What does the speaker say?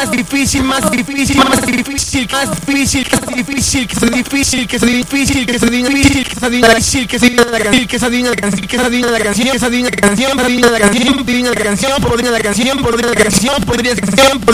más difícil, más difícil, más difícil, más difícil, que es difícil, que es difícil, que es difícil, que es difícil, que es difícil, que es difícil, que es adivina la canción, que es adivina la canción, que es adivina la canción, adivina la canción, adivina la canción, podría la canción, podría la canción, podría la canción.